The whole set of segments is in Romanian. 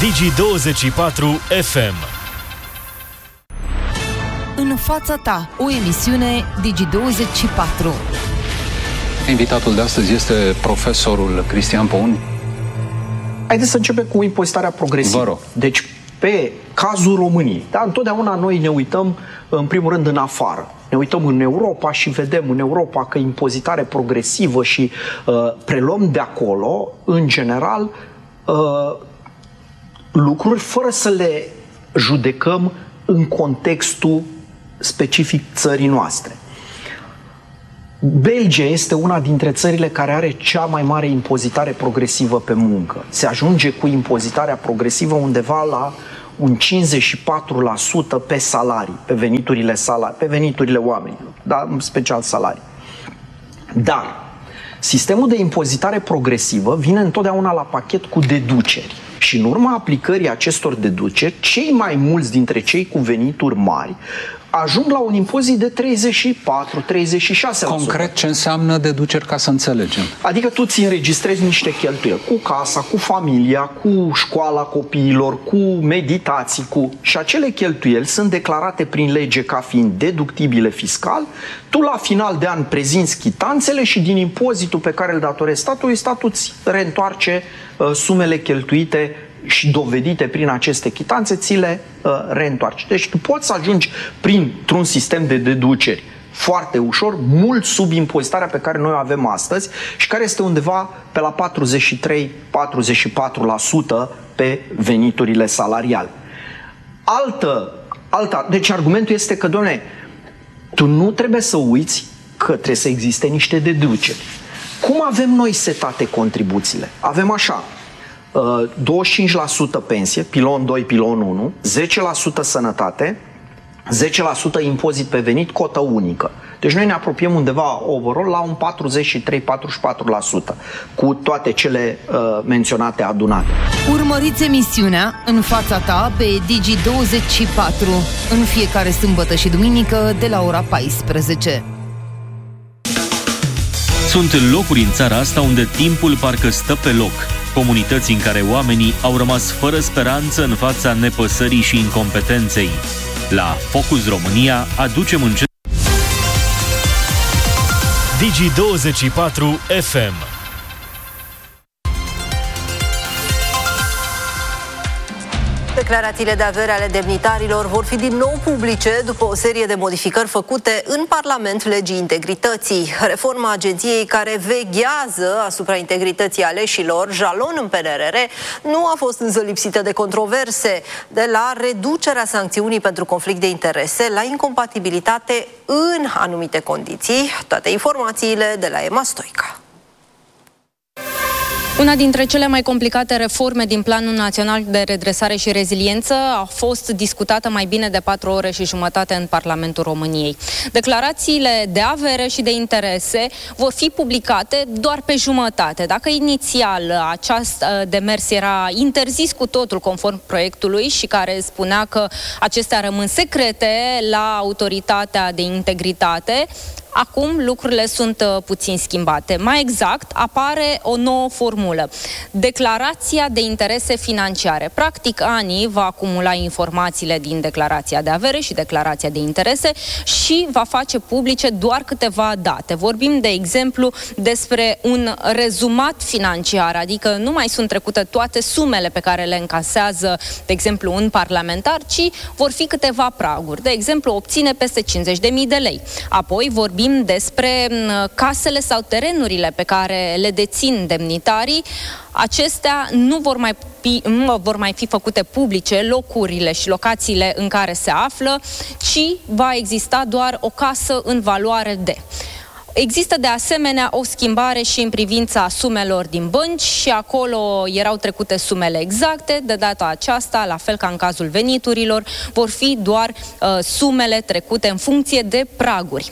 Digi24 FM. În fața ta, o emisiune Digi24. Invitatul de astăzi este profesorul Cristian Păun. Haideți să începem cu impozitarea progresivă. Vă rog. Deci, pe cazul României, da, întotdeauna noi ne uităm, în primul rând, în afară. Ne uităm în Europa și vedem în Europa că impozitare progresivă și preluăm de acolo, în general, lucruri fără să le judecăm în contextul specific țării noastre. Belgia este una dintre țările care are cea mai mare impozitare progresivă pe muncă. Se ajunge cu impozitarea progresivă undeva la un 54% pe salarii, pe veniturile oamenilor, da? În special salarii. Dar sistemul de impozitare progresivă vine întotdeauna la pachet cu deduceri. Și în urma aplicării acestor deduceri, cei mai mulți dintre cei cu venituri mari ajung la un impozit de 34-36%. Concret, ce înseamnă deduceri, ca să înțelegem? Adică tu ți înregistrezi niște cheltuieli cu casa, cu familia, cu școala copiilor, cu meditații, și acele cheltuieli sunt declarate prin lege ca fiind deductibile fiscal. Tu la final de an prezinți chitanțele și din impozitul pe care îl datorezi statului, statul îți reîntoarce sumele cheltuite și dovedite prin aceste chitanțe, ți le reîntoarce. Deci tu poți să ajungi printr-un sistem de deduceri foarte ușor, mult sub impozitarea pe care noi o avem astăzi și care este undeva pe la 43-44% pe veniturile salariale. Deci argumentul este că, doamne, tu nu trebuie să uiți că trebuie să existe niște deduceri. Cum avem noi setate contribuțiile? Avem așa: 25% pensie, pilon 2, pilon 1, 10% sănătate, 10% impozit pe venit, cotă unică. Deci noi ne apropiem undeva overall la un 43-44% cu toate cele menționate adunate. Urmăriți emisiunea În fața ta pe Digi24 în fiecare sâmbătă și duminică de la ora 14. Sunt locuri în țara asta unde timpul parcă stă pe loc. Comunități în care oamenii au rămas fără speranță în fața nepăsării și incompetenței. La Focus România aducem încet Digi24 FM. Declarațiile de avere ale demnitarilor vor fi din nou publice după o serie de modificări făcute în Parlament legii integrității. Reforma agenției care veghează asupra integrității aleșilor, jalon în PNRR, nu a fost însă lipsită de controverse, de la reducerea sancțiunii pentru conflict de interese la incompatibilitate în anumite condiții. Toate informațiile de la Emma Stoica. Una dintre cele mai complicate reforme din Planul Național de Redresare și Reziliență a fost discutată mai bine de 4 ore și jumătate în Parlamentul României. Declarațiile de avere și de interese vor fi publicate doar pe jumătate. Dacă inițial acest demers era interzis cu totul conform proiectului și care spunea că acestea rămân secrete la Autoritatea de Integritate, acum lucrurile sunt puțin schimbate. Mai exact, apare o nouă formulă. Declarația de interese financiare. Practic, ANI va acumula informațiile din declarația de avere și declarația de interese și va face publice doar câteva date. Vorbim, de exemplu, despre un rezumat financiar, adică nu mai sunt trecute toate sumele pe care le încasează, de exemplu, un parlamentar, ci vor fi câteva praguri. De exemplu, obține peste 50.000 de lei. Apoi vorbim despre casele sau terenurile pe care le dețin demnitarii. Acestea nu vor mai fi făcute publice, locurile și locațiile în care se află, ci va exista doar o casă în valoare de. Există de asemenea o schimbare și în privința sumelor din bănci și acolo erau trecute sumele exacte. De data aceasta, la fel ca în cazul veniturilor, vor fi doar sumele trecute în funcție de praguri.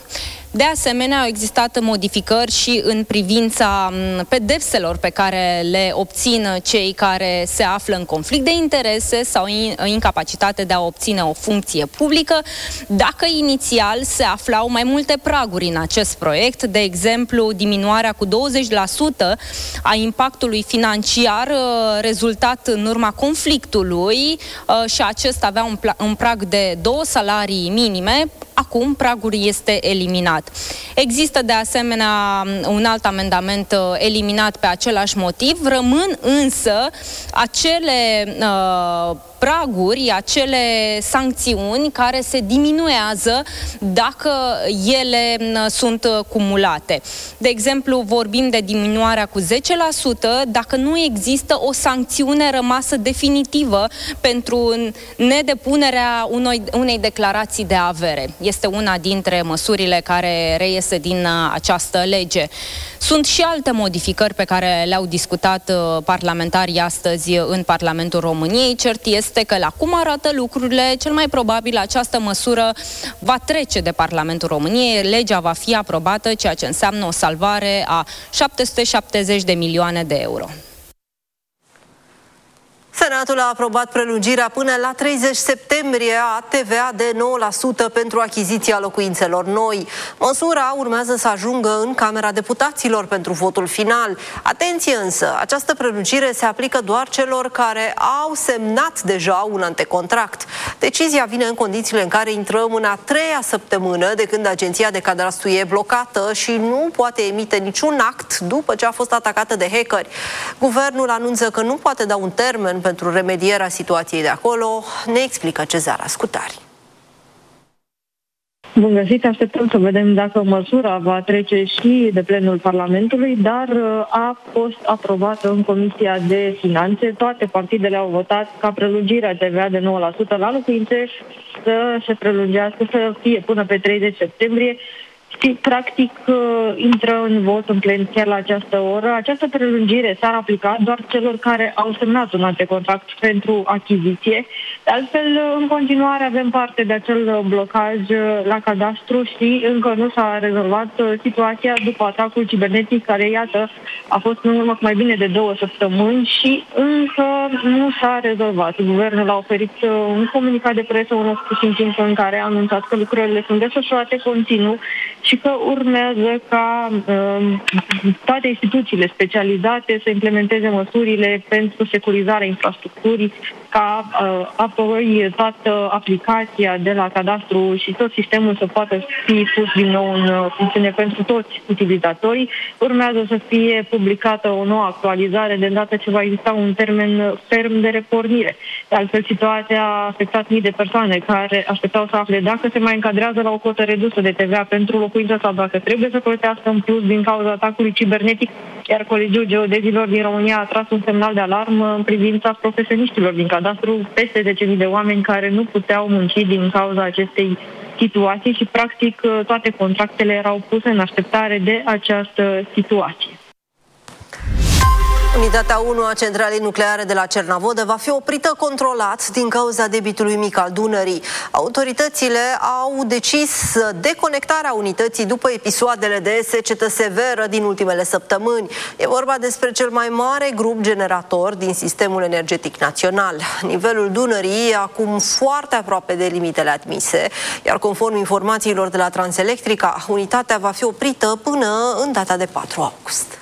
De asemenea, au existat modificări și în privința pedepselor pe care le obțin cei care se află în conflict de interese sau incapacitate de a obține o funcție publică. Dacă inițial se aflau mai multe praguri în acest proiect, de exemplu, diminuarea cu 20% a impactului financiar rezultat în urma conflictului și acesta avea un prag de 2 salarii minime, acum pragul este eliminat. Există de asemenea un alt amendament eliminat pe același motiv, rămân însă acele praguri, acele sancțiuni care se diminuează dacă ele sunt cumulate. De exemplu, vorbim de diminuarea cu 10% dacă nu există o sancțiune rămasă definitivă pentru nedepunerea unei declarații de avere. Este una dintre măsurile care reiese din această lege. Sunt și alte modificări pe care le-au discutat parlamentarii astăzi în Parlamentul României. Cert este că la cum arată lucrurile, cel mai probabil această măsură va trece de Parlamentul României, legea va fi aprobată, ceea ce înseamnă o salvare a 770 de milioane de euro. Senatul a aprobat prelungirea până la 30 septembrie a TVA de 9% pentru achiziția locuințelor noi. Măsura urmează să ajungă în Camera Deputaților pentru votul final. Atenție însă, această prelungire se aplică doar celor care au semnat deja un antecontract. Decizia vine în condițiile în care intrăm în a 3-a săptămână de când Agenția de Cadastru e blocată și nu poate emite niciun act după ce a fost atacată de hackeri. Guvernul anunță că nu poate da un termen pentru remedierea situației de acolo, ne explică Cezara Scutari. Bun găsit, așteptăm să vedem dacă măsura va trece și de plenul Parlamentului, dar a fost aprobată în Comisia de Finanțe. Toate partidele au votat ca prelungirea TVA de 9% la locuințe să se prelungească, să fie până pe 30 septembrie. Și, practic, intră în vot în plen chiar la această oră. Această prelungire s-ar aplica doar celor care au semnat un antecontract pentru achiziție. De altfel, în continuare avem parte de acel blocaj la cadastru și încă nu s-a rezolvat situația după atacul cibernetic care, iată, a fost în urmă mai bine de 2 săptămâni și încă nu s-a rezolvat. Guvernul a oferit un comunicat de presă, unul puțin timp în care a anunțat că lucrările sunt desfășurate continuu și că urmează ca toate instituțiile specializate să implementeze măsurile pentru securizarea infrastructurii, ca apoi toată aplicația de la cadastru și tot sistemul să poată fi pus din nou în funcțiune pentru toți utilizatorii. Urmează să fie publicată o nouă actualizare de îndată ce va exista un termen ferm de repornire. De altfel, situația a afectat mii de persoane care așteptau să afle dacă se mai încadrează la o cotă redusă de TVA pentru locuință sau dacă trebuie să plătească în plus din cauza atacului cibernetic, iar Colegiul Geodezilor din România a tras un semnal de alarmă în privința profesioniștilor din cadastru, peste 10.000 de oameni care nu puteau munci din cauza acestei situații și, practic, toate contractele erau puse în așteptare de această situație. Unitatea 1 a centralei nucleare de la Cernavodă va fi oprită controlat din cauza debitului mic al Dunării. Autoritățile au decis deconectarea unității după episoadele de secetă severă din ultimele săptămâni. E vorba despre cel mai mare grup generator din sistemul energetic național. Nivelul Dunării e acum foarte aproape de limitele admise, iar conform informațiilor de la Transelectrica, unitatea va fi oprită până în data de 4 august.